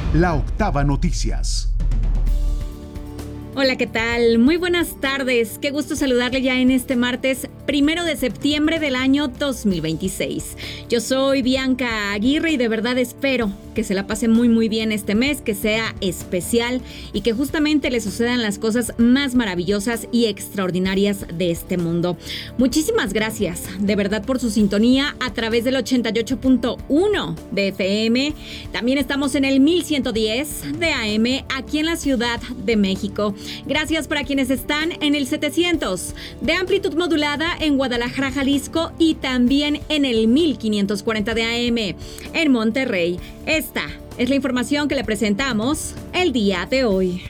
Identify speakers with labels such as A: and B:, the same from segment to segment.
A: La Octava Noticias.
B: Hola, ¿qué tal? Muy buenas tardes. Qué gusto saludarle ya en este martes 1 de septiembre del año 2026. Yo soy Bianca Aguirre y de verdad espero que se la pase muy bien este mes, que sea especial y que justamente le sucedan las cosas más maravillosas y extraordinarias de este mundo. Muchísimas gracias, de verdad, por su sintonía a través del 88.1 de FM. También estamos en el 1110 de AM aquí en la Ciudad de México. Gracias para quienes están en el 700 de amplitud modulada en Guadalajara, Jalisco, y también en el 1540 de AM en Monterrey. Esta es la información que le presentamos el día de hoy.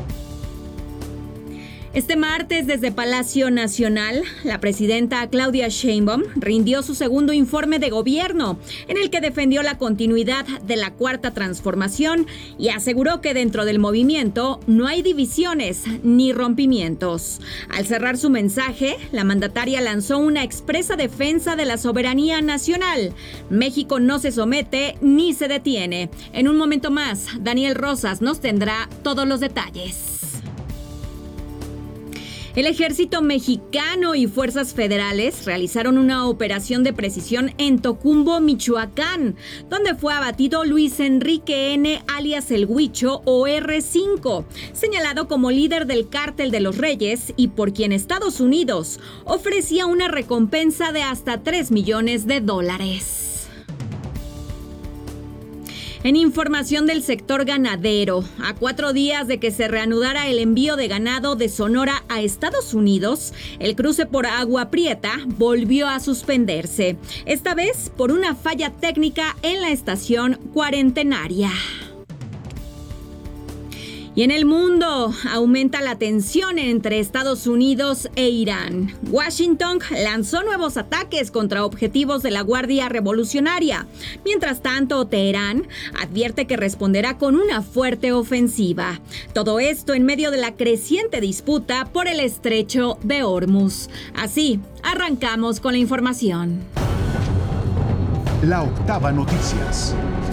B: Este martes, desde Palacio Nacional, la presidenta Claudia Sheinbaum rindió su segundo informe de gobierno, en el que defendió la continuidad de la Cuarta Transformación y aseguró que dentro del movimiento no hay divisiones ni rompimientos. Al cerrar su mensaje, la mandataria lanzó una expresa defensa de la soberanía nacional. México no se somete ni se detiene. En un momento más, Daniel Rosas nos tendrá todos los detalles. El ejército mexicano y fuerzas federales realizaron una operación de precisión en Tocumbo, Michoacán, donde fue abatido Luis Enrique N., alias El Huicho o R5, señalado como líder del Cártel de los Reyes y por quien Estados Unidos ofrecía una recompensa de hasta $3 millones. En información del sector ganadero, a 4 días de que se reanudara el envío de ganado de Sonora a Estados Unidos, el cruce por Agua Prieta volvió a suspenderse, esta vez por una falla técnica en la estación cuarentenaria. Y en el mundo, aumenta la tensión entre Estados Unidos e Irán. Washington lanzó nuevos ataques contra objetivos de la Guardia Revolucionaria. Mientras tanto, Teherán advierte que responderá con una fuerte ofensiva. Todo esto en medio de la creciente disputa por el estrecho de Hormuz. Así, arrancamos con la información.
A: La Octava Noticias.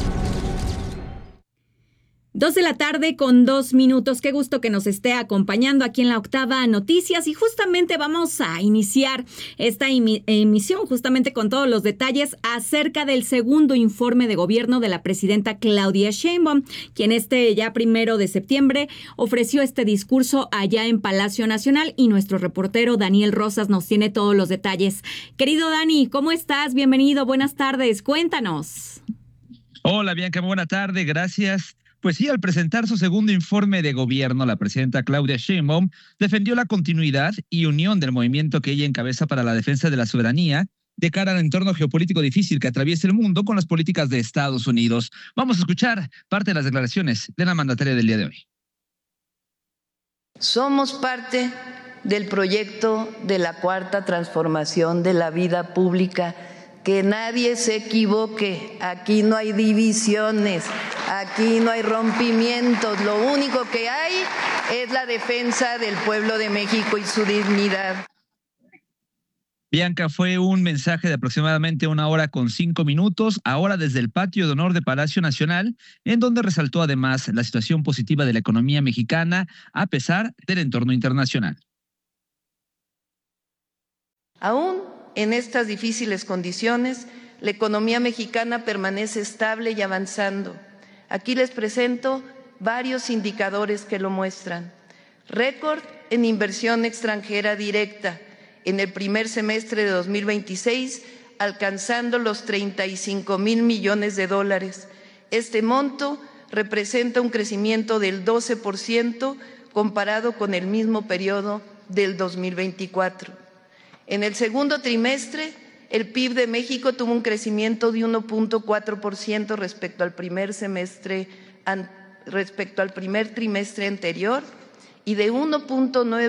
B: 2 de la tarde con 2 minutos. Qué gusto que nos esté acompañando aquí en la Octava Noticias, y justamente vamos a iniciar esta emisión justamente con todos los detalles acerca del segundo informe de gobierno de la presidenta Claudia Sheinbaum, quien ya 1 de septiembre ofreció este discurso allá en Palacio Nacional, y nuestro reportero Daniel Rosas nos tiene todos los detalles. Querido Dani, ¿cómo estás? Bienvenido, buenas tardes, cuéntanos.
C: Hola Bianca, buena tarde, gracias. Pues sí, al presentar su segundo informe de gobierno, la presidenta Claudia Sheinbaum defendió la continuidad y unión del movimiento que ella encabeza para la defensa de la soberanía de cara al entorno geopolítico difícil que atraviesa el mundo con las políticas de Estados Unidos. Vamos a escuchar parte de las declaraciones de la mandataria del día de hoy.
D: Somos parte del proyecto de la Cuarta Transformación de la vida pública. Que nadie se equivoque, aquí no hay divisiones, aquí no hay rompimientos, lo único que hay es la defensa del pueblo de México y su dignidad.
C: Bianca, fue un mensaje de aproximadamente 1 hora con 5 minutos, ahora desde el patio de honor de Palacio Nacional, en donde resaltó además la situación positiva de la economía mexicana a pesar del entorno internacional.
D: Aún en estas difíciles condiciones, la economía mexicana permanece estable y avanzando. Aquí les presento varios indicadores que lo muestran. Récord en inversión extranjera directa en el primer semestre de 2026, alcanzando los $35,000 millones. Este monto representa un crecimiento del 12% comparado con el mismo periodo del 2024. En el segundo trimestre, el PIB de México tuvo un crecimiento de 1.4% respecto al primer trimestre anterior y de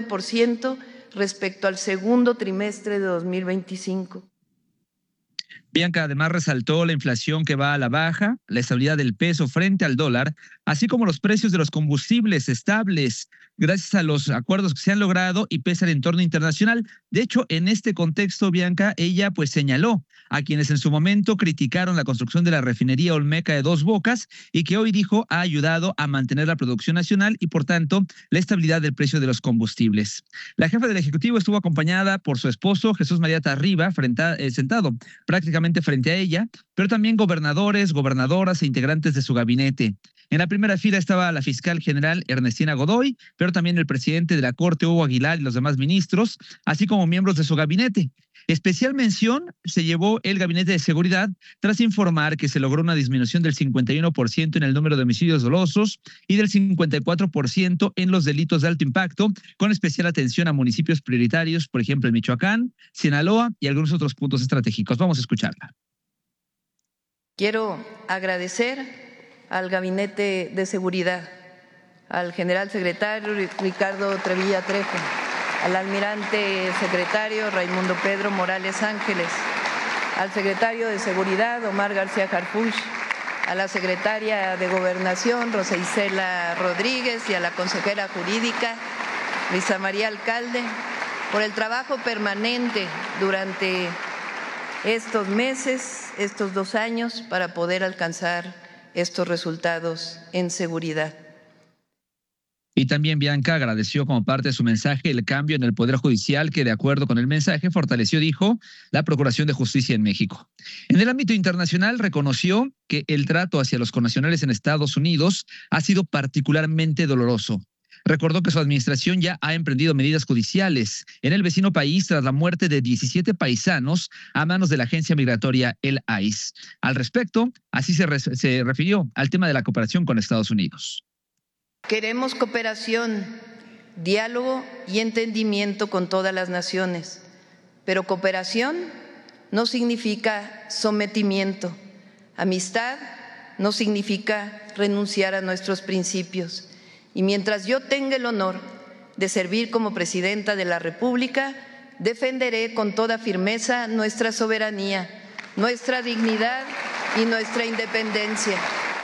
D: 1.9% respecto al segundo trimestre de 2025.
C: Bianca además resaltó la inflación que va a la baja, la estabilidad del peso frente al dólar, así como los precios de los combustibles estables, gracias a los acuerdos que se han logrado y pese al entorno internacional. De hecho, en este contexto, Bianca, ella pues señaló a quienes en su momento criticaron la construcción de la refinería Olmeca de Dos Bocas y que hoy dijo ha ayudado a mantener la producción nacional y por tanto la estabilidad del precio de los combustibles. La jefa del Ejecutivo estuvo acompañada por su esposo Jesús María Tarriba, sentado prácticamente frente a ella, pero también gobernadores, gobernadoras e integrantes de su gabinete. En la primera fila estaba la fiscal general Ernestina Godoy, pero también el presidente de la Corte, Hugo Aguilar, y los demás ministros, así como miembros de su gabinete. Especial mención se llevó el Gabinete de Seguridad tras informar que se logró una disminución del 51% en el número de homicidios dolosos y del 54% en los delitos de alto impacto, con especial atención a municipios prioritarios, por ejemplo, en Michoacán, Sinaloa y algunos otros puntos estratégicos. Vamos a escucharla.
D: Quiero agradecer al Gabinete de Seguridad, al general secretario Ricardo Trevilla Trejo, al almirante secretario Raimundo Pedro Morales Ángeles, al secretario de Seguridad Omar García Harfuch, a la secretaria de Gobernación Rosa Isela Rodríguez y a la consejera jurídica Luisa María Alcalde por el trabajo permanente durante estos meses, estos 2 años, para poder alcanzar estos resultados en seguridad.
C: Y también Bianca agradeció como parte de su mensaje el cambio en el Poder Judicial que, de acuerdo con el mensaje, fortaleció, dijo, la Procuración de Justicia en México. En el ámbito internacional reconoció que el trato hacia los connacionales en Estados Unidos ha sido particularmente doloroso. Recordó que su administración ya ha emprendido medidas judiciales en el vecino país tras la muerte de 17 paisanos a manos de la agencia migratoria el ICE. Al respecto, así se refirió al tema de la cooperación con Estados Unidos.
D: Queremos cooperación, diálogo y entendimiento con todas las naciones, pero cooperación no significa sometimiento. Amistad no significa renunciar a nuestros principios. Y mientras yo tenga el honor de servir como presidenta de la República, defenderé con toda firmeza nuestra soberanía, nuestra dignidad y nuestra independencia.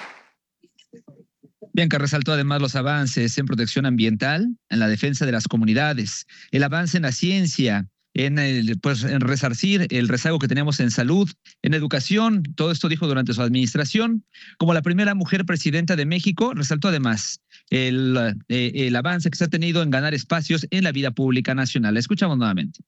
C: Bianca resaltó además los avances en protección ambiental, en la defensa de las comunidades, el avance en la ciencia, en resarcir el rezago que tenemos en salud, en educación. Todo esto dijo durante su administración. Como la primera mujer presidenta de México, resaltó además el avance que se ha tenido en ganar espacios en la vida pública nacional. Escuchamos nuevamente.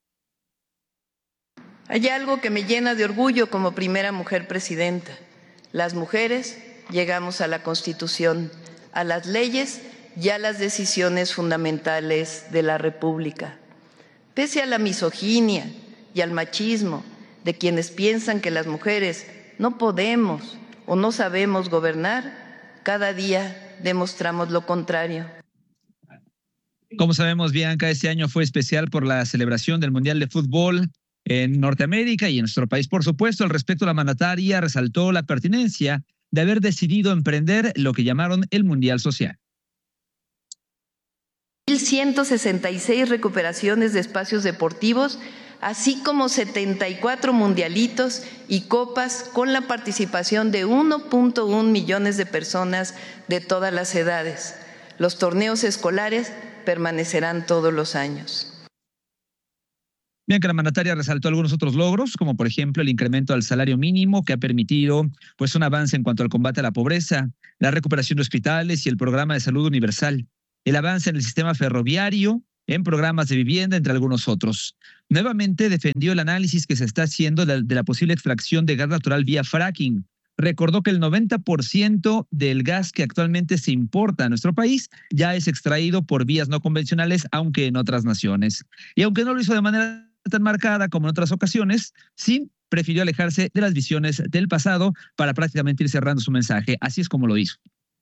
D: Hay algo que me llena de orgullo como primera mujer presidenta. Las mujeres llegamos a la Constitución, a las leyes y a las decisiones fundamentales de la República. Pese a la misoginia y al machismo de quienes piensan que las mujeres no podemos o no sabemos gobernar, cada día demostramos lo contrario.
C: Como sabemos, Bianca, este año fue especial por la celebración del Mundial de Fútbol en Norteamérica y en nuestro país, por supuesto. Al respecto, la mandataria resaltó la pertinencia de haber decidido emprender lo que llamaron el Mundial Social.
D: 1.166 recuperaciones de espacios deportivos, así como 74 mundialitos y copas con la participación de 1.1 millones de personas de todas las edades. Los torneos escolares permanecerán todos los años.
C: Bien, que la mandataria resaltó algunos otros logros, como por ejemplo el incremento al salario mínimo que ha permitido pues un avance en cuanto al combate a la pobreza, la recuperación de hospitales y el programa de salud universal, el avance en el sistema ferroviario, en programas de vivienda, entre algunos otros. Nuevamente defendió el análisis que se está haciendo de la posible extracción de gas natural vía fracking. Recordó que el 90% del gas que actualmente se importa a nuestro país ya es extraído por vías no convencionales, aunque en otras naciones. Y aunque no lo hizo de manera tan marcada como en otras ocasiones, sí prefirió alejarse de las visiones del pasado para prácticamente ir cerrando su mensaje. Así es como lo hizo.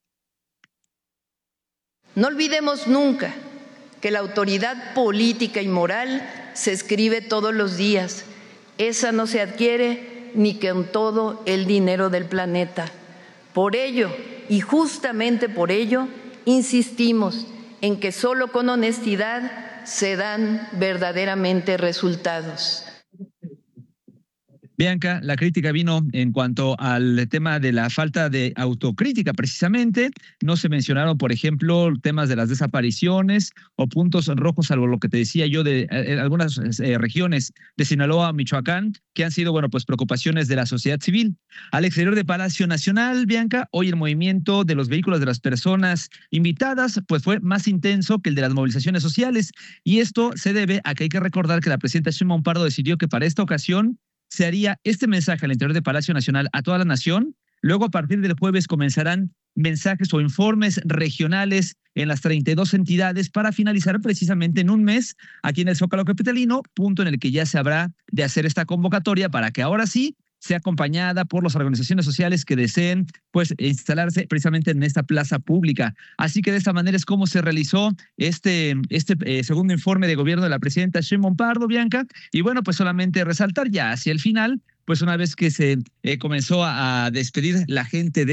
D: No olvidemos nunca que la autoridad política y moral se escribe todos los días. Esa no se adquiere ni con todo el dinero del planeta. Por ello, y justamente por ello, insistimos en que solo con honestidad se dan verdaderamente resultados.
C: Bianca, la crítica vino en cuanto al tema de la falta de autocrítica, precisamente. No se mencionaron, por ejemplo, temas de las desapariciones o puntos rojos, salvo lo que te decía yo de algunas regiones de Sinaloa, Michoacán, que han sido, bueno, pues preocupaciones de la sociedad civil. Al exterior de Palacio Nacional, Bianca, hoy el movimiento de los vehículos de las personas invitadas, pues fue más intenso que el de las movilizaciones sociales. Y esto se debe a que hay que recordar que la presidenta Sheinbaum Pardo decidió que para esta ocasión se haría este mensaje al interior de Palacio Nacional a toda la nación. Luego, a partir del jueves, comenzarán mensajes o informes regionales en las 32 entidades para finalizar precisamente en un mes aquí en el Zócalo capitalino, punto en el que ya se habrá de hacer esta convocatoria para que ahora sí sea acompañada por las organizaciones sociales que deseen pues instalarse precisamente en esta plaza pública. Así que de esta manera es como se realizó este segundo informe de gobierno de la presidenta Sheinbaum Pardo, Bianca. Y bueno, pues solamente resaltar ya hacia el final, pues una vez que se comenzó a despedir la gente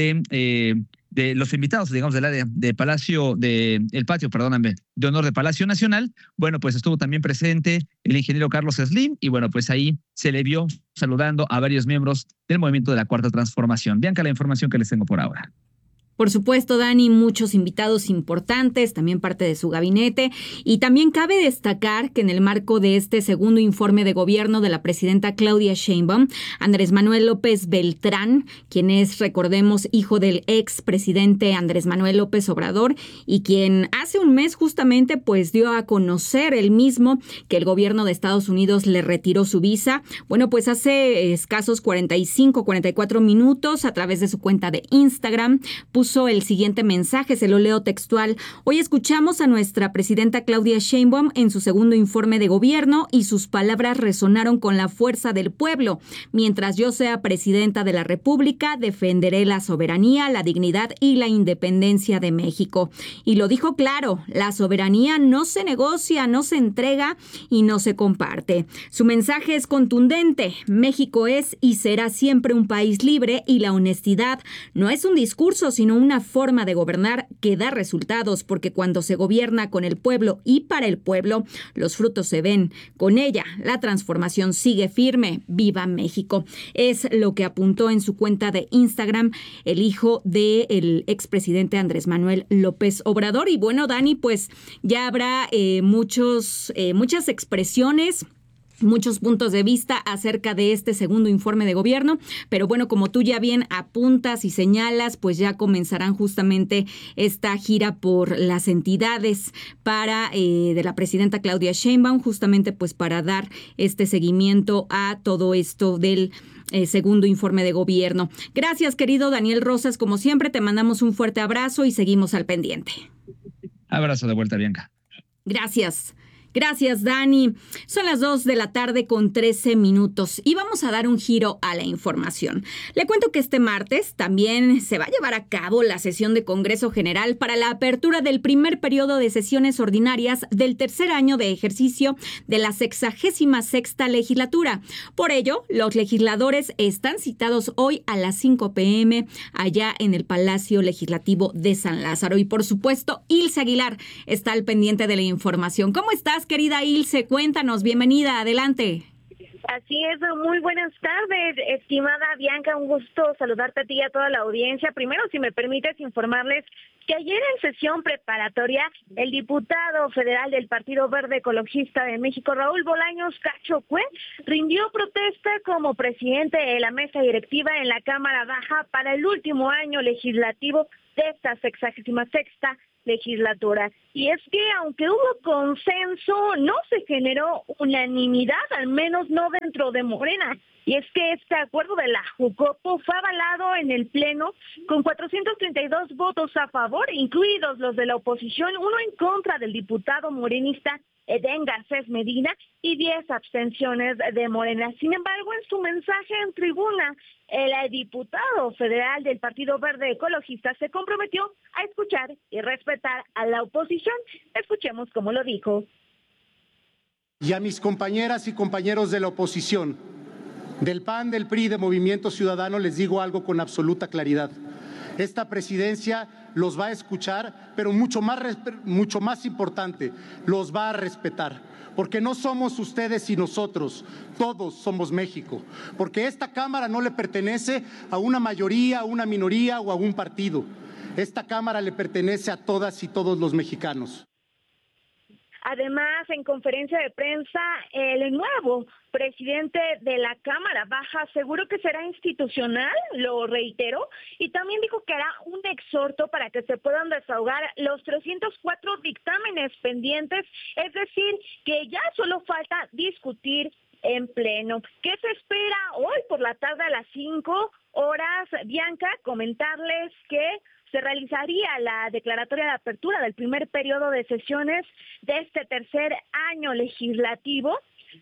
C: de los invitados, digamos, del área de Palacio, el patio, perdóname, de honor de Palacio Nacional, bueno, pues estuvo también presente el ingeniero Carlos Slim y bueno, pues ahí se le vio saludando a varios miembros del movimiento de la Cuarta Transformación. Bianca, la información que les tengo por ahora.
B: Por supuesto, Dani, muchos invitados importantes, también parte de su gabinete. Y también cabe destacar que en el marco de este segundo informe de gobierno de la presidenta Claudia Sheinbaum, Andrés Manuel López Beltrán, quien es, recordemos, hijo del expresidente Andrés Manuel López Obrador y quien hace un mes justamente pues dio a conocer él mismo que el gobierno de Estados Unidos le retiró su visa. Bueno, pues hace escasos 44 minutos a través de su cuenta de Instagram puso el siguiente mensaje, se lo leo textual. Hoy escuchamos a nuestra presidenta Claudia Sheinbaum en su segundo informe de gobierno y sus palabras resonaron con la fuerza del pueblo. Mientras yo sea presidenta de la República, defenderé la soberanía, la dignidad y la independencia de México. Y lo dijo claro, la soberanía no se negocia, no se entrega y no se comparte. Su mensaje es contundente. México es y será siempre un país libre y la honestidad no es un discurso, sino una forma de gobernar que da resultados, porque cuando se gobierna con el pueblo y para el pueblo, los frutos se ven. Con ella, la transformación sigue firme. ¡Viva México! Es lo que apuntó en su cuenta de Instagram el hijo del expresidente Andrés Manuel López Obrador. Y bueno, Dani, pues ya habrá muchas expresiones, muchos puntos de vista acerca de este segundo informe de gobierno, pero bueno, como tú ya bien apuntas y señalas, pues ya comenzarán justamente esta gira por las entidades de la presidenta Claudia Sheinbaum, justamente pues para dar este seguimiento a todo esto del segundo informe de gobierno. Gracias, querido Daniel Rosas, como siempre te mandamos un fuerte abrazo y seguimos al pendiente.
C: Abrazo de vuelta, Bianca.
B: Gracias. Gracias, Dani. Son las 2:13 p.m. y vamos a dar un giro a la información. Le cuento que este martes también se va a llevar a cabo la sesión de Congreso General para la apertura del primer periodo de sesiones ordinarias del tercer año de ejercicio de la 66ª legislatura. Por ello, los legisladores están citados hoy a las 5 p.m. allá en el Palacio Legislativo de San Lázaro. Y por supuesto, Ilse Aguilar está al pendiente de la información. ¿Cómo estás, querida Ilse? Cuéntanos, bienvenida, adelante.
E: Así es, muy buenas tardes, estimada Bianca, un gusto saludarte a ti y a toda la audiencia. Primero, si me permites informarles que ayer en sesión preparatoria, el diputado federal del Partido Verde Ecologista de México, Raúl Bolaños Cacho Cue, rindió protesta como presidente de la mesa directiva en la Cámara Baja para el último año legislativo de esta 66ª legislatura. Y es que aunque hubo consenso, no se generó unanimidad, al menos no dentro de Morena. Y es que este acuerdo de la Jucopo fue avalado en el Pleno con 432 votos a favor, incluidos los de la oposición, uno en contra del diputado morenista Edén Garcés Medina y 10 abstenciones de Morena. Sin embargo, en su mensaje en tribuna, el diputado federal del Partido Verde Ecologista se comprometió a escuchar y respetar a la oposición. Escuchemos cómo lo dijo.
F: Y a mis compañeras y compañeros de la oposición, del PAN, del PRI, de Movimiento Ciudadano, les digo algo con absoluta claridad. Esta presidencia los va a escuchar, pero mucho más importante, los va a respetar. Porque no somos ustedes y nosotros, todos somos México. Porque esta Cámara no le pertenece a una mayoría, a una minoría o a un partido. Esta Cámara le pertenece a todas y todos los mexicanos.
E: Además, en conferencia de prensa, el nuevo presidente de la Cámara Baja aseguró que será institucional, lo reiteró, y también dijo que hará un exhorto para que se puedan desahogar los 304 dictámenes pendientes, es decir, que ya solo falta discutir en pleno. ¿Qué se espera hoy por la tarde a las 5 horas, Bianca? Comentarles que se realizaría la declaratoria de apertura del primer periodo de sesiones de este tercer año legislativo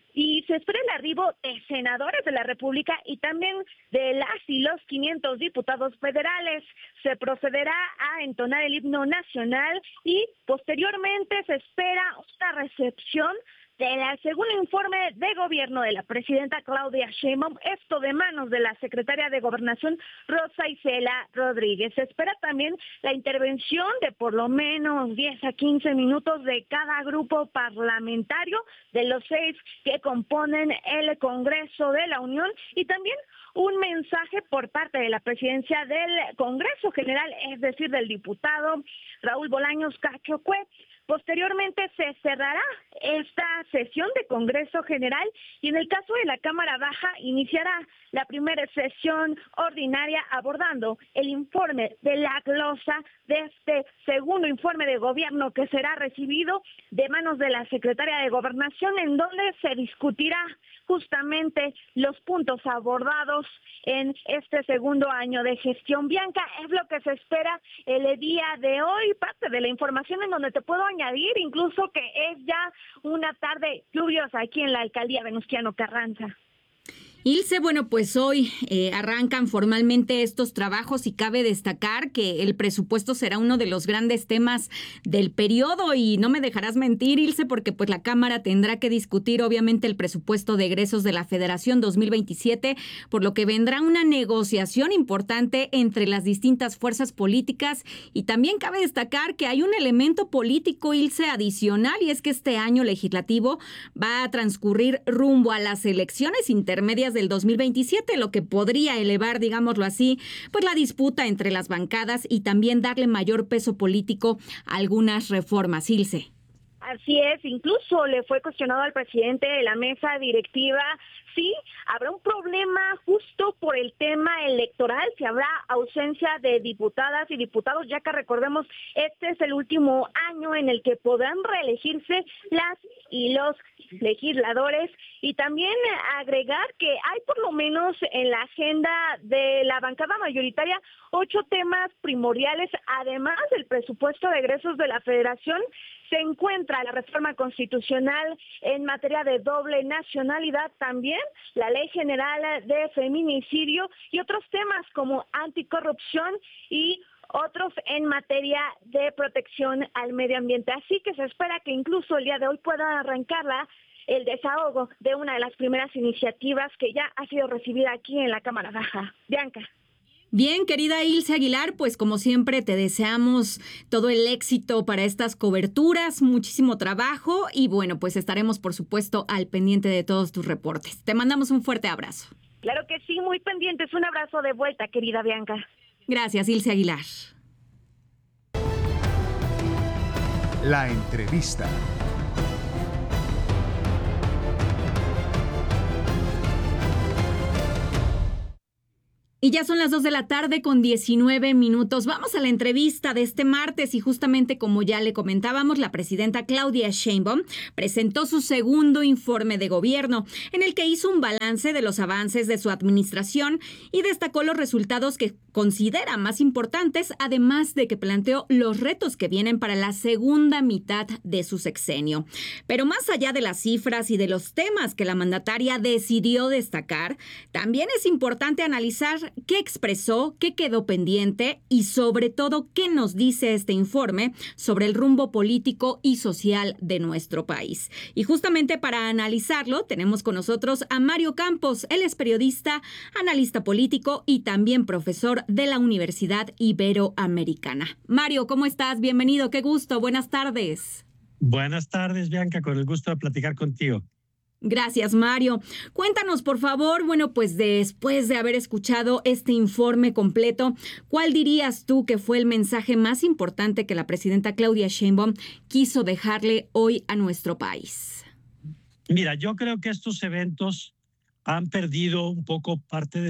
E: y se espera el arribo de senadores de la República y también de las y los 500 diputados federales. Se procederá a entonar el himno nacional y posteriormente se espera una recepción del segundo informe de gobierno de la presidenta Claudia Sheinbaum, esto de manos de la secretaria de Gobernación Rosa Isela Rodríguez. Se espera también la intervención de por lo menos 10 a 15 minutos de cada grupo parlamentario de los 6 que componen el Congreso de la Unión y también un mensaje por parte de la presidencia del Congreso General, es decir, del diputado Raúl Bolaños Cachiocue. Posteriormente se cerrará esta sesión de Congreso General y en el caso de la Cámara Baja iniciará la primera sesión ordinaria abordando el informe de la glosa de este segundo informe de gobierno que será recibido de manos de la secretaria de Gobernación, en donde se discutirá justamente los puntos abordados en este segundo año de gestión. Bianca, es lo que se espera el día de hoy, parte de la información en donde te puedo añadir incluso que es ya una tarde lluviosa aquí en la alcaldía Venustiano Carranza.
B: Ilse, bueno, pues hoy arrancan formalmente estos trabajos y cabe destacar que el presupuesto será uno de los grandes temas del periodo y no me dejarás mentir, Ilse, porque pues la Cámara tendrá que discutir obviamente el presupuesto de egresos de la Federación 2027, por lo que vendrá una negociación importante entre las distintas fuerzas políticas y también cabe destacar que hay un elemento político, Ilse, adicional y es que este año legislativo va a transcurrir rumbo a las elecciones intermedias del 2027, lo que podría elevar, digámoslo así, pues la disputa entre las bancadas y también darle mayor peso político a algunas reformas. Ilse.
E: Así es, incluso le fue cuestionado al presidente de la mesa directiva si habrá un problema justo por el tema electoral, si habrá ausencia de diputadas y diputados, ya que recordemos, este es el último año en el que podrán reelegirse las y los legisladores y también agregar que hay por lo menos en la agenda de la bancada mayoritaria 8 temas primordiales, además del presupuesto de egresos de la Federación. Se encuentra la reforma constitucional en materia de doble nacionalidad, también la Ley General de Feminicidio y otros temas como anticorrupción y otros en materia de protección al medio ambiente. Así que se espera que incluso el día de hoy pueda arrancarla el desahogo de una de las primeras iniciativas que ya ha sido recibida aquí en la Cámara Baja. Bianca.
B: Bien, querida Ilse Aguilar, pues como siempre te deseamos todo el éxito para estas coberturas, muchísimo trabajo y bueno, pues estaremos por supuesto al pendiente de todos tus reportes. Te mandamos un fuerte abrazo.
E: Claro que sí, muy pendientes. Un abrazo de vuelta, querida Bianca.
B: Gracias, Ilse Aguilar.
A: La entrevista.
B: Y ya son las 2 de la tarde con 19 minutos. Vamos a la entrevista de este martes y justamente como ya le comentábamos, la presidenta Claudia Sheinbaum presentó su segundo informe de gobierno en el que hizo un balance de los avances de su administración y destacó los resultados que considera más importantes, además de que planteó los retos que vienen para la segunda mitad de su sexenio. Pero más allá de las cifras y de los temas que la mandataria decidió destacar, también es importante analizar qué expresó, qué quedó pendiente y sobre todo qué nos dice este informe sobre el rumbo político y social de nuestro país. Y justamente para analizarlo tenemos con nosotros a Mario Campos. Él es periodista, analista político y también profesor rector de la Universidad Iberoamericana. Mario, ¿cómo estás? Bienvenido, qué gusto, buenas tardes.
G: Buenas tardes, Bianca, con el gusto de platicar contigo.
B: Gracias, Mario. Cuéntanos, por favor, bueno, pues después de haber escuchado este informe completo, ¿cuál dirías tú que fue el mensaje más importante que la presidenta Claudia Sheinbaum quiso dejarle hoy a nuestro país?
G: Mira, yo creo que estos eventos han perdido un poco parte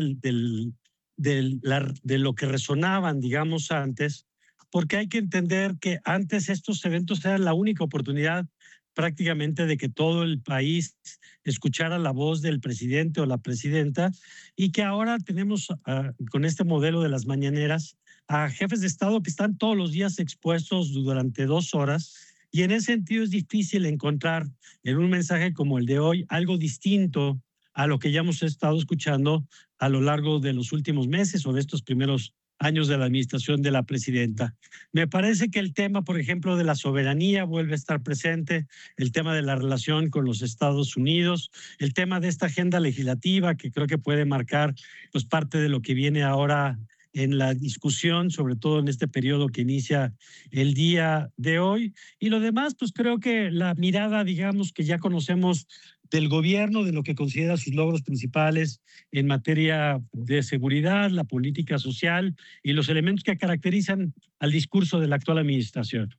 G: de lo que resonaban, digamos, antes, porque hay que entender que antes estos eventos eran la única oportunidad prácticamente de que todo el país escuchara la voz del presidente o la presidenta, y que ahora tenemos con este modelo de las mañaneras a jefes de Estado que están todos los días expuestos durante 2 horas, y en ese sentido es difícil encontrar en un mensaje como el de hoy algo distinto a lo que ya hemos estado escuchando a lo largo de los últimos meses o de estos primeros años de la administración de la presidenta. Me parece que el tema, por ejemplo, de la soberanía vuelve a estar presente, el tema de la relación con los Estados Unidos, el tema de esta agenda legislativa que creo que puede marcar pues parte de lo que viene ahora en la discusión, sobre todo en este periodo que inicia el día de hoy. Y lo demás, pues creo que la mirada, digamos, que ya conocemos del gobierno, de lo que considera sus logros principales en materia de seguridad, la política social y los elementos que caracterizan al discurso de la actual administración.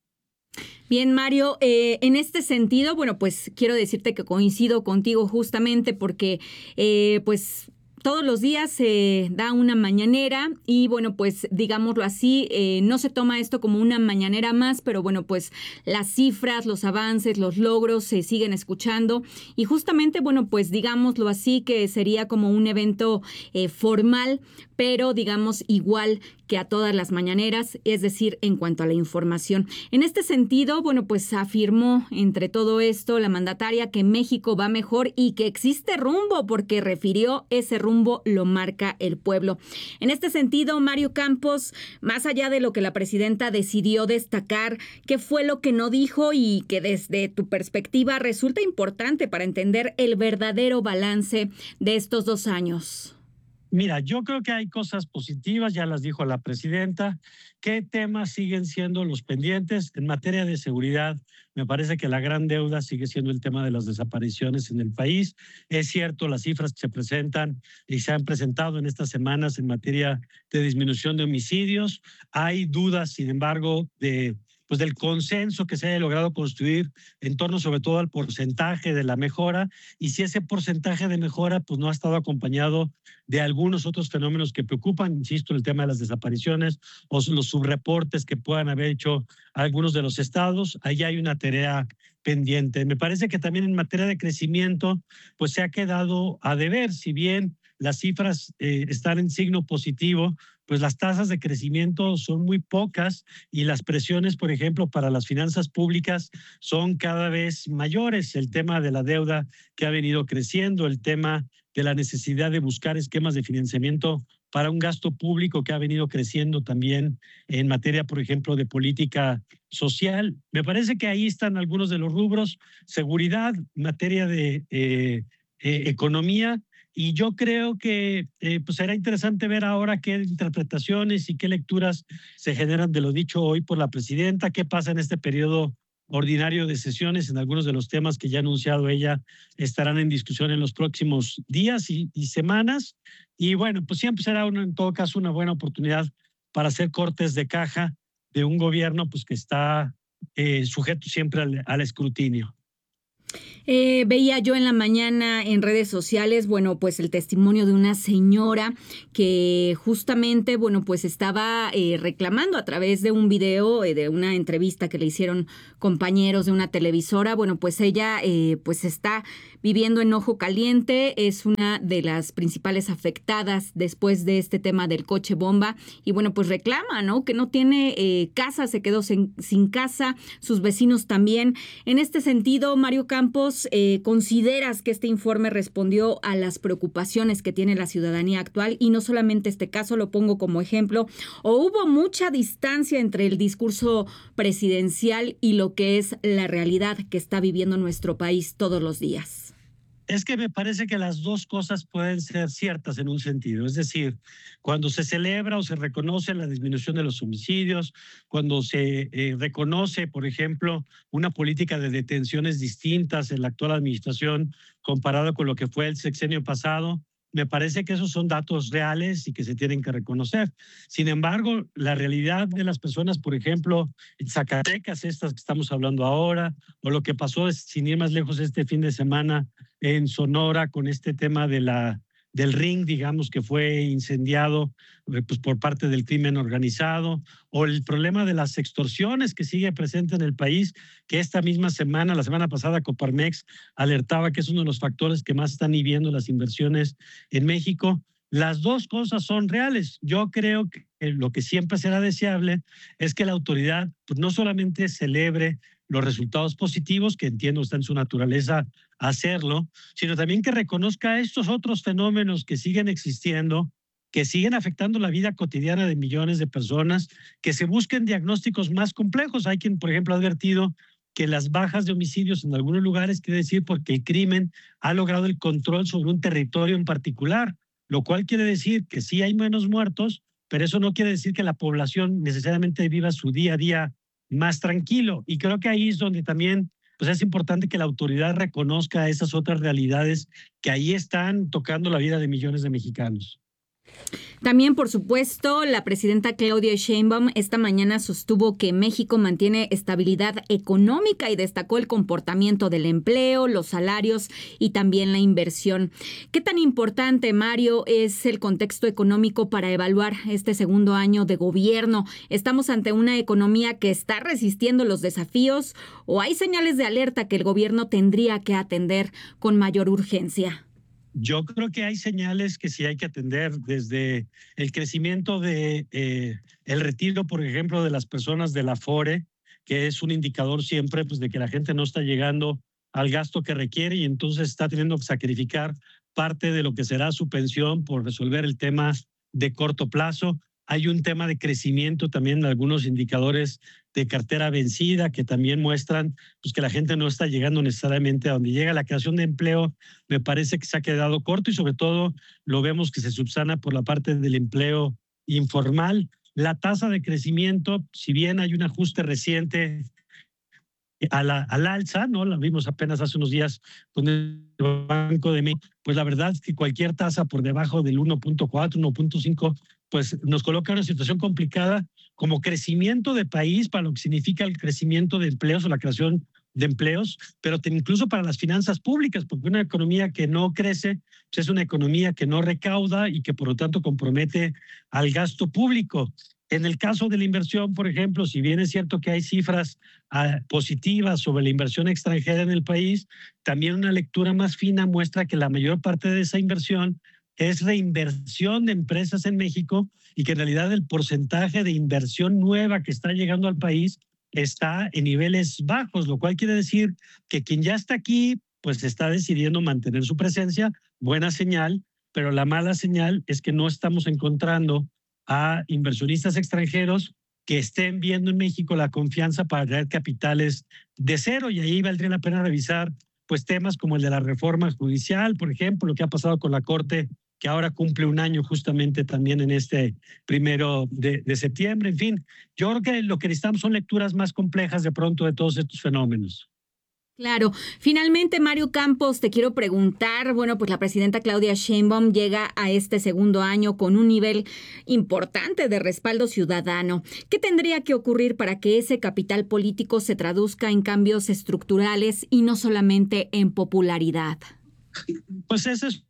B: Bien, Mario, en este sentido, bueno, pues quiero decirte que coincido contigo justamente porque, pues, todos los días se da una mañanera y bueno, pues digámoslo así, no se toma esto como una mañanera más, pero bueno, pues las cifras, los avances, los logros se siguen escuchando y justamente, bueno, pues digámoslo así que sería como un evento formal, pero digamos igual que a todas las mañaneras, es decir, en cuanto a la información. En este sentido, bueno, pues afirmó entre todo esto la mandataria que México va mejor y que existe rumbo, porque refirió ese rumbo lo marca el pueblo. En este sentido, Mario Campos, más allá de lo que la presidenta decidió destacar, ¿qué fue lo que no dijo y que desde tu perspectiva resulta importante para entender el verdadero balance de estos 2 años?
G: Mira, yo creo que hay cosas positivas, ya las dijo la presidenta. ¿Qué temas siguen siendo los pendientes? En materia de seguridad, me parece que la gran deuda sigue siendo el tema de las desapariciones en el país. Es cierto, las cifras que se presentan y se han presentado en estas semanas en materia de disminución de homicidios. Hay dudas, sin embargo, pues del consenso que se haya logrado construir en torno sobre todo al porcentaje de la mejora, y si ese porcentaje de mejora pues no ha estado acompañado de algunos otros fenómenos que preocupan, insisto, el tema de las desapariciones o los subreportes que puedan haber hecho algunos de los estados. Ahí hay una tarea pendiente. Me parece que también en materia de crecimiento pues se ha quedado a deber, si bien las cifras están en signo positivo, pues las tasas de crecimiento son muy pocas y las presiones, por ejemplo, para las finanzas públicas son cada vez mayores. El tema de la deuda que ha venido creciendo, el tema de la necesidad de buscar esquemas de financiamiento para un gasto público que ha venido creciendo también en materia, por ejemplo, de política social. Me parece que ahí están algunos de los rubros: seguridad, materia de economía. Y yo creo que pues será interesante ver ahora qué interpretaciones y qué lecturas se generan de lo dicho hoy por la presidenta, qué pasa en este periodo ordinario de sesiones. En algunos de los temas que ya ha anunciado ella estarán en discusión en los próximos días y semanas. Y bueno, pues siempre será en todo caso una buena oportunidad para hacer cortes de caja de un gobierno pues que está sujeto siempre al escrutinio.
B: Veía yo en la mañana en redes sociales, bueno, pues el testimonio de una señora que justamente, bueno, pues estaba reclamando a través de un video, de una entrevista que le hicieron compañeros de una televisora. Bueno, pues ella pues está viviendo en Ojo Caliente, es una de las principales afectadas después de este tema del coche bomba y bueno, pues reclama, ¿no? Que no tiene casa, se quedó sin casa, sus vecinos también. En este sentido, Mario Campos, ¿consideras que este informe respondió a las preocupaciones que tiene la ciudadanía actual? Y no solamente este caso, lo pongo como ejemplo, ¿o hubo mucha distancia entre el discurso presidencial y lo que es la realidad que está viviendo nuestro país todos los días?
G: Es que me parece que las dos cosas pueden ser ciertas en un sentido. Es decir, cuando se celebra o se reconoce la disminución de los homicidios, cuando se reconoce, por ejemplo, una política de detenciones distintas en la actual administración comparado con lo que fue el sexenio pasado, me parece que esos son datos reales y que se tienen que reconocer. Sin embargo, la realidad de las personas, por ejemplo, en Zacatecas, estas que estamos hablando ahora, o lo que pasó, sin ir más lejos, este fin de semana en Sonora con este tema del ring, digamos, que fue incendiado pues, por parte del crimen organizado, o el problema de las extorsiones que sigue presente en el país, que esta misma semana, la semana pasada, Coparmex alertaba que es uno de los factores que más están inhibiendo las inversiones en México. Las dos cosas son reales. Yo creo que lo que siempre será deseable es que la autoridad pues, no solamente celebre los resultados positivos, que entiendo está en su naturaleza hacerlo, sino también que reconozca estos otros fenómenos que siguen existiendo, que siguen afectando la vida cotidiana de millones de personas, que se busquen diagnósticos más complejos. Hay quien, por ejemplo, ha advertido que las bajas de homicidios en algunos lugares quiere decir porque el crimen ha logrado el control sobre un territorio en particular, lo cual quiere decir que sí hay menos muertos, pero eso no quiere decir que la población necesariamente viva su día a día más tranquilo. Y creo que ahí es donde también pues es importante que la autoridad reconozca esas otras realidades que ahí están tocando la vida de millones de mexicanos.
B: También, por supuesto, la presidenta Claudia Sheinbaum esta mañana sostuvo que México mantiene estabilidad económica y destacó el comportamiento del empleo, los salarios y también la inversión. ¿Qué tan importante, Mario, es el contexto económico para evaluar este segundo año de gobierno? ¿Estamos ante una economía que está resistiendo los desafíos o hay señales de alerta que el gobierno tendría que atender con mayor urgencia?
G: Yo creo que hay señales que sí hay que atender, desde el crecimiento de el retiro, por ejemplo, de las personas del Afore, que es un indicador siempre pues, de que la gente no está llegando al gasto que requiere y entonces está teniendo que sacrificar parte de lo que será su pensión por resolver el tema de corto plazo. Hay un tema de crecimiento también de algunos indicadores de cartera vencida que también muestran pues, que la gente no está llegando necesariamente a donde llega. La creación de empleo me parece que se ha quedado corto y sobre todo lo vemos que se subsana por la parte del empleo informal. La tasa de crecimiento, si bien hay un ajuste reciente al alza, ¿no? La vimos apenas hace unos días con el Banco de México, pues la verdad es que cualquier tasa por debajo del 1.4, 1.5, pues nos coloca en una situación complicada como crecimiento de país para lo que significa el crecimiento de empleos o la creación de empleos, pero incluso para las finanzas públicas, porque una economía que no crece pues es una economía que no recauda y que por lo tanto compromete al gasto público. En el caso de la inversión, por ejemplo, si bien es cierto que hay cifras positivas sobre la inversión extranjera en el país, también una lectura más fina muestra que la mayor parte de esa inversión es reinversión de empresas en México y que en realidad el porcentaje de inversión nueva que está llegando al país está en niveles bajos, lo cual quiere decir que quien ya está aquí pues está decidiendo mantener su presencia, buena señal, pero la mala señal es que no estamos encontrando a inversionistas extranjeros que estén viendo en México la confianza para traer capitales de cero, y ahí valdría la pena revisar pues temas como el de la reforma judicial, por ejemplo, lo que ha pasado con la Corte, que ahora cumple un año justamente también en este 1 de septiembre. En fin, yo creo que lo que necesitamos son lecturas más complejas de pronto de todos estos fenómenos.
B: Claro. Finalmente, Mario Campos, te quiero preguntar, bueno, pues la presidenta Claudia Sheinbaum llega a este segundo año con un nivel importante de respaldo ciudadano. ¿Qué tendría que ocurrir para que ese capital político se traduzca en cambios estructurales y no solamente en popularidad?
G: Pues ese es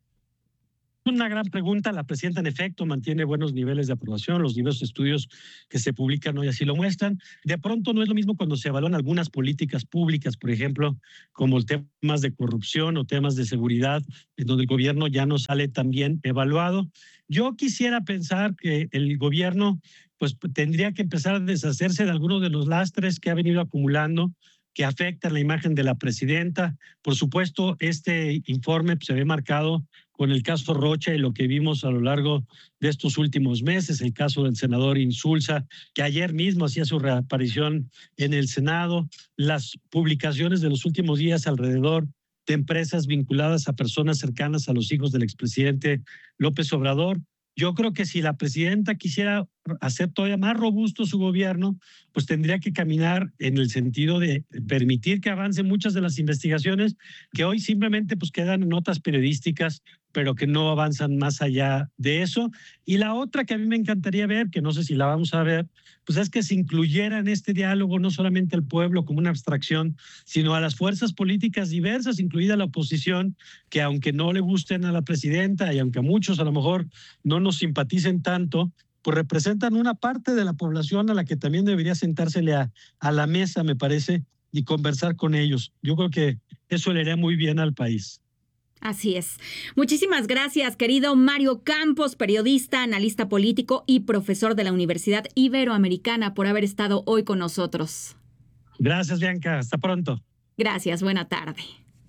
G: una gran pregunta. La presidenta, en efecto, mantiene buenos niveles de aprobación. Los diversos estudios que se publican hoy así lo muestran. De pronto no es lo mismo cuando se evalúan algunas políticas públicas, por ejemplo, como temas de corrupción o temas de seguridad, en donde el gobierno ya no sale tan bien evaluado. Yo quisiera pensar que el gobierno pues, tendría que empezar a deshacerse de algunos de los lastres que ha venido acumulando, que afectan la imagen de la presidenta. Por supuesto, este informe se ve marcado con el caso Rocha y lo que vimos a lo largo de estos últimos meses, el caso del senador Insulza, que ayer mismo hacía su reaparición en el Senado, las publicaciones de los últimos días alrededor de empresas vinculadas a personas cercanas a los hijos del expresidente López Obrador. Yo creo que si la presidenta quisiera hacer todavía más robusto su gobierno, pues tendría que caminar en el sentido de permitir que avancen muchas de las investigaciones que hoy simplemente pues quedan en notas periodísticas, pero que no avanzan más allá de eso. Y la otra que a mí me encantaría ver, que no sé si la vamos a ver, pues es que se incluyera en este diálogo no solamente al pueblo como una abstracción, sino a las fuerzas políticas diversas, incluida la oposición, que aunque no le gusten a la presidenta y aunque a muchos a lo mejor no nos simpaticen tanto, pues representan una parte de la población a la que también debería sentársele a la mesa, me parece, y conversar con ellos. Yo creo que eso le haría muy bien al país.
B: Así es. Muchísimas gracias, querido Mario Campos, periodista, analista político y profesor de la Universidad Iberoamericana, por haber estado hoy con nosotros.
G: Gracias, Bianca. Hasta pronto.
B: Gracias. Buena tarde.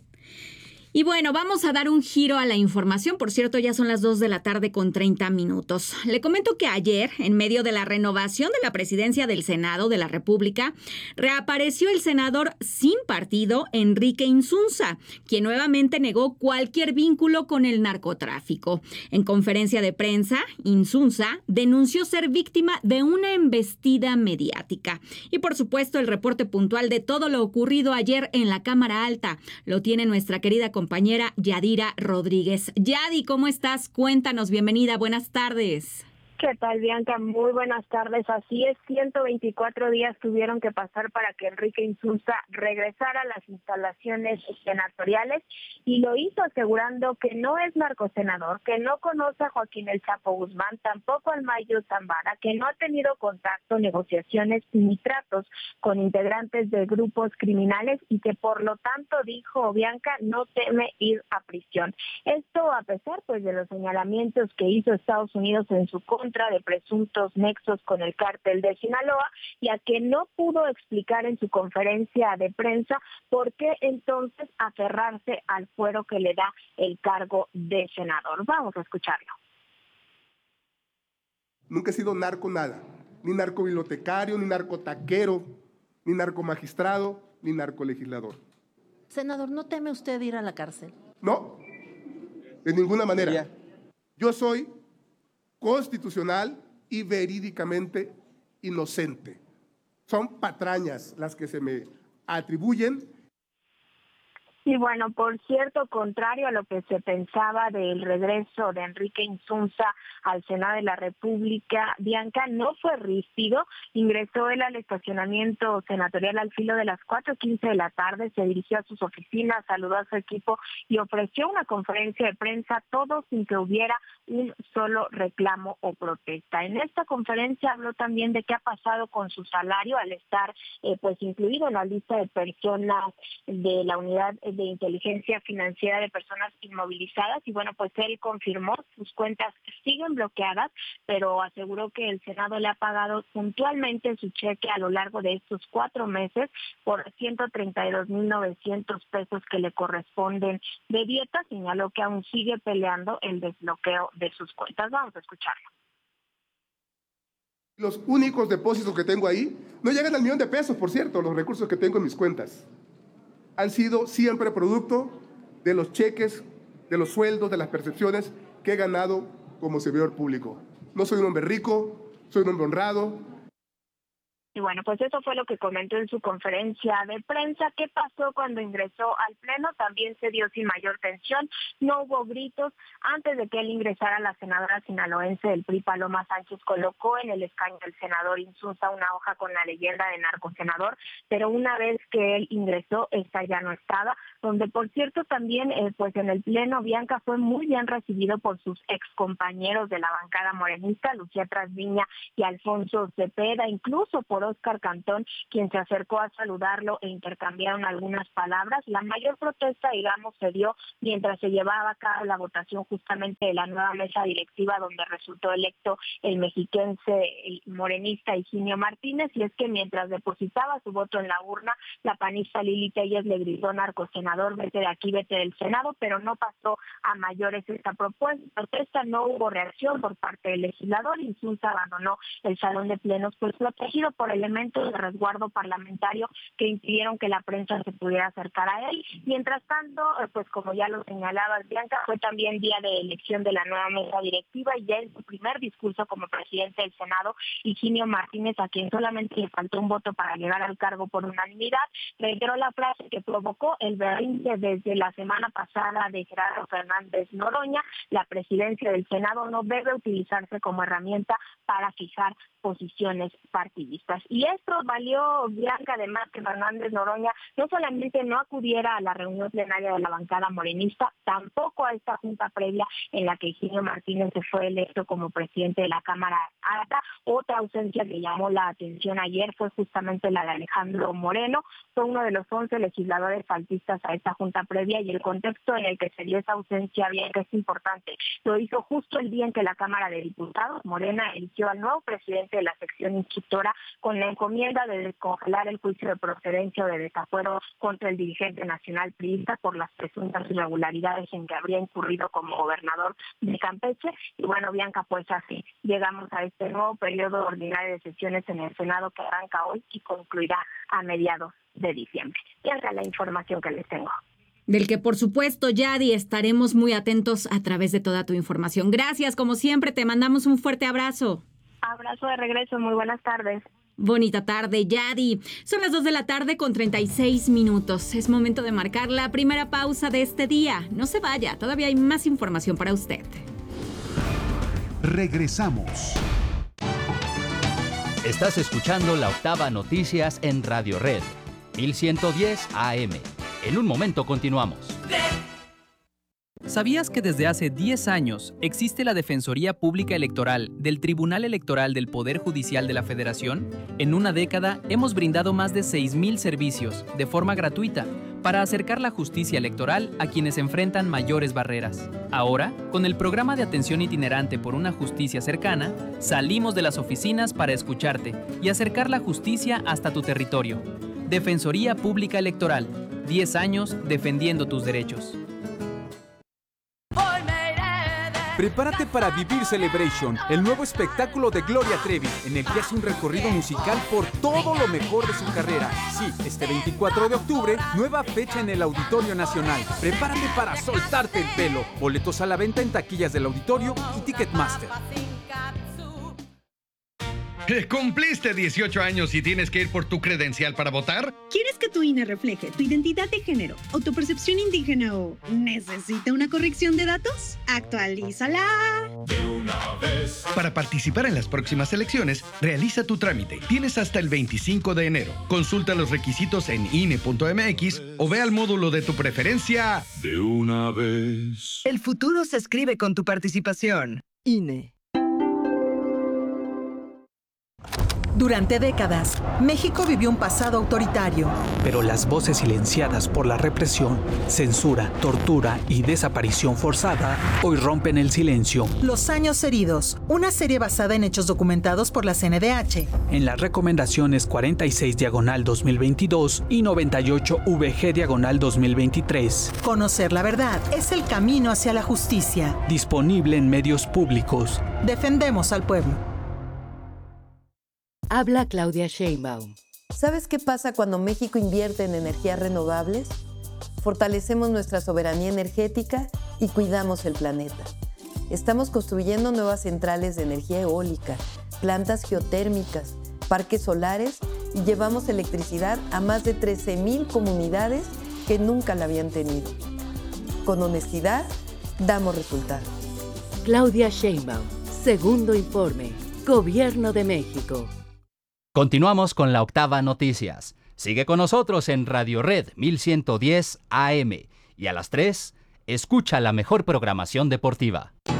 B: Y bueno, vamos a dar un giro a la información. Por cierto, ya son las 2:30 p.m. Le comento que ayer, en medio de la renovación de la presidencia del Senado de la República, reapareció el senador sin partido Enrique Insunza, quien nuevamente negó cualquier vínculo con el narcotráfico. En conferencia de prensa, Insunza denunció ser víctima de una embestida mediática. Y por supuesto, el reporte puntual de todo lo ocurrido ayer en la Cámara Alta lo tiene nuestra querida compañera Yadira Rodríguez. Yadi, ¿cómo estás? Cuéntanos, bienvenida, buenas tardes.
E: ¿Qué tal, Bianca? Muy buenas tardes. Así es, 124 días tuvieron que pasar para que Enrique Insunza regresara a las instalaciones senatoriales y lo hizo asegurando que no es narcosenador, que no conoce a Joaquín El Chapo Guzmán, tampoco al Mayo Zambada, que no ha tenido contacto, negociaciones ni tratos con integrantes de grupos criminales y que por lo tanto, dijo Bianca, no teme ir a prisión. Esto a pesar pues de los señalamientos que hizo Estados Unidos en su contra de presuntos nexos con el cártel de Sinaloa, ya que no pudo explicar en su conferencia de prensa por qué entonces aferrarse al fuero que le da el cargo de senador. Vamos a escucharlo.
H: Nunca he sido narco nada, ni narcobibliotecario, ni narcotaquero, ni narcomagistrado, ni narcolegislador.
I: Senador, ¿no teme usted ir a la cárcel?
H: No, de ninguna manera. Yo soy constitucional y verídicamente inocente. Son patrañas las que se me atribuyen.
E: Y bueno, por cierto, contrario a lo que se pensaba del regreso de Enrique Insunza al Senado de la República, Bianca, no fue ríspido. Ingresó él al estacionamiento senatorial al filo de las 4:15 de la tarde, se dirigió a sus oficinas, saludó a su equipo y ofreció una conferencia de prensa, todo sin que hubiera un solo reclamo o protesta. En esta conferencia habló también de qué ha pasado con su salario al estar pues incluido en la lista de personas de la unidad de inteligencia financiera de personas inmovilizadas y bueno, pues él confirmó sus cuentas siguen bloqueadas, pero aseguró que el Senado le ha pagado puntualmente su cheque a lo largo de estos 4 meses por 132,900 pesos que le corresponden de dieta. Señaló que aún sigue peleando el desbloqueo de sus cuentas. Vamos a escucharlo.
H: Los únicos depósitos que tengo ahí no llegan al $1,000,000, por cierto, los recursos que tengo en mis cuentas. Han sido siempre producto de los cheques, de los sueldos, de las percepciones que he ganado como servidor público. No soy un hombre rico, soy un hombre honrado.
E: Y bueno, pues eso fue lo que comentó en su conferencia de prensa. ¿Qué pasó cuando ingresó al Pleno? También se dio sin mayor tensión, no hubo gritos. Antes de que él ingresara, la senadora sinaloense del PRI, Paloma Sánchez, colocó en el escaño del senador Insunza una hoja con la leyenda de narcosenador, pero una vez que él ingresó, esta ya no estaba, donde por cierto también pues en el Pleno, Bianca, fue muy bien recibido por sus excompañeros de la bancada morenista, Lucía Trasviña y Alfonso Cepeda, incluso por Óscar Cantón, quien se acercó a saludarlo e intercambiaron algunas palabras. La mayor protesta, digamos, se dio mientras se llevaba a cabo la votación justamente de la nueva mesa directiva, donde resultó electo el mexiquense morenista Higinio Martínez, y es que mientras depositaba su voto en la urna, la panista Lili Telles le gritó: narcosenador, vete de aquí, vete del Senado, pero no pasó a mayores esta protesta, no hubo reacción por parte del legislador. Insunza abandonó el salón de plenos, pues protegido por el elementos de resguardo parlamentario que impidieron que la prensa se pudiera acercar a él. Mientras tanto, pues como ya lo señalaba Bianca, fue también día de elección de la nueva mesa directiva y ya en su primer discurso como presidente del Senado, Higinio Martínez, a quien solamente le faltó un voto para llegar al cargo por unanimidad, reiteró la frase que provocó el berrinche desde la semana pasada de Gerardo Fernández Noroña: la presidencia del Senado no debe utilizarse como herramienta para fijar posiciones partidistas. Y esto valió, Bianca, además, que Fernández Noroña no solamente no acudiera a la reunión plenaria de la bancada morenista, tampoco a esta junta previa en la que Higinio Martínez se fue electo como presidente de la Cámara Alta. Otra ausencia que llamó la atención ayer fue justamente la de Alejandro Moreno. Fue uno de los 11 legisladores faltistas a esta junta previa, y el contexto en el que se dio esa ausencia, bien que es importante. Lo hizo justo el día en que la Cámara de Diputados, Morena, eligió al nuevo presidente de la sección instructora con la encomienda de descongelar el juicio de procedencia o de desafuero contra el dirigente nacional priista por las presuntas irregularidades en que habría incurrido como gobernador de Campeche. Y bueno, Bianca, pues así llegamos a este nuevo periodo ordinario de sesiones en el Senado, que arranca hoy y concluirá a mediados de diciembre. Bianca, la información que les tengo.
B: Del que, por supuesto, Yadi, estaremos muy atentos a través de toda tu información. Gracias, como siempre, te mandamos un fuerte abrazo.
E: Abrazo de regreso, muy buenas tardes.
B: Bonita tarde, Yadi. Son las 2:36 p.m. Es momento de marcar la primera pausa de este día. No se vaya, todavía hay más información para usted.
A: Regresamos.
J: Estás escuchando La Octava Noticias en Radio Red, 1110 AM. En un momento continuamos.
K: ¿Sabías que desde hace 10 años existe la Defensoría Pública Electoral del Tribunal Electoral del Poder Judicial de la Federación? En una década hemos brindado más de 6,000 servicios de forma gratuita para acercar la justicia electoral a quienes enfrentan mayores barreras. Ahora, con el programa de atención itinerante por una justicia cercana, salimos de las oficinas para escucharte y acercar la justicia hasta tu territorio. Defensoría Pública Electoral, 10 años defendiendo tus derechos.
L: Prepárate para vivir Celebration, el nuevo espectáculo de Gloria Trevi, en el que hace un recorrido musical por todo lo mejor de su carrera. Sí, este 24 de octubre, nueva fecha en el Auditorio Nacional. Prepárate para soltarte el pelo. Boletos a la venta en taquillas del auditorio y Ticketmaster.
M: ¿Cumpliste 18 años y tienes que ir por tu credencial para votar?
N: ¿Quieres que tu INE refleje tu identidad de género, autopercepción indígena o necesita una corrección de datos? ¡Actualízala!
M: De una vez. Para participar en las próximas elecciones, realiza tu trámite. Tienes hasta el 25 de enero. Consulta los requisitos en INE.mx o ve al módulo de tu preferencia. De una vez.
O: El futuro se escribe con tu participación. INE.
P: Durante décadas, México vivió un pasado autoritario.
Q: Pero las voces silenciadas por la represión, censura, tortura y desaparición forzada hoy rompen el silencio.
P: Los años heridos, una serie basada en hechos documentados por la CNDH.
Q: En las recomendaciones 46/2022 y 98VG/2023.
P: Conocer la verdad es el camino hacia la justicia.
Q: Disponible en medios públicos.
P: Defendemos al pueblo.
R: Habla Claudia Sheinbaum.
S: ¿Sabes qué pasa cuando México invierte en energías renovables? Fortalecemos nuestra soberanía energética y cuidamos el planeta. Estamos construyendo nuevas centrales de energía eólica, plantas geotérmicas, parques solares y llevamos electricidad a más de 13,000 comunidades que nunca la habían tenido. Con honestidad, damos resultados.
R: Claudia Sheinbaum, segundo informe, Gobierno de México.
J: Continuamos con La Octava Noticias. Sigue con nosotros en Radio Red 1110 AM. Y a las 3, escucha la mejor programación deportiva.